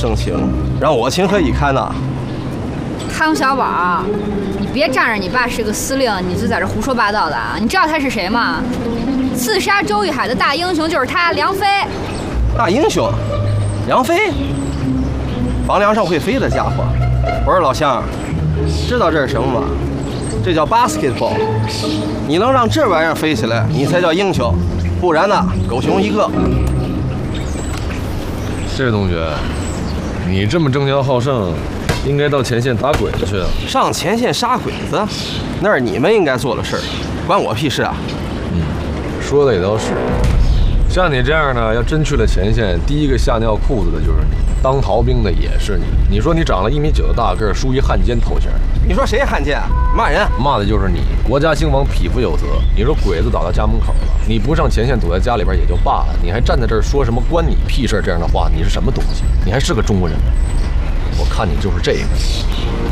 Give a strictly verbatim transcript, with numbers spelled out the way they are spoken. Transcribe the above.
盛情，让我情何以堪呐？ 汤小宝，你别仗着你爸是个司令，你就在这胡说八道的啊！你知道他是谁吗？刺杀周玉海的大英雄就是他，梁飞。 大英雄，梁飞，房梁上会飞的家伙。我说老乡，知道这是什么吗？这叫 basketball。你能让这玩意儿飞起来，你才叫英雄，不然呢，狗熊一个。 这位同学，你这么争强好胜，应该到前线打鬼子去啊！ 上前线杀鬼子，那是你们应该做的事儿，关我屁事啊！ 嗯，说的也倒是。像你这样呢，要真去了前线，第一个吓尿裤子的就是你，当逃兵的也是你。你说你长了一米九的大个儿，梳一汉奸头衔， 你说谁汉奸？骂人？ 骂的就是你。国家兴亡，匹夫有责。你说鬼子倒到家门口了，你不上前线，躲在家里边也就罢了，你还站在这儿说什么关你屁事这样的话，你是什么东西？你还是个中国人吗？我看你就是这个。